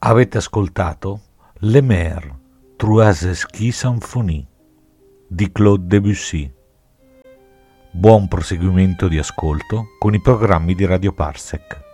Avete ascoltato Le Mer, Trois Ski Symphonie di Claude Debussy. Buon proseguimento di ascolto con i programmi di Radio Parsec.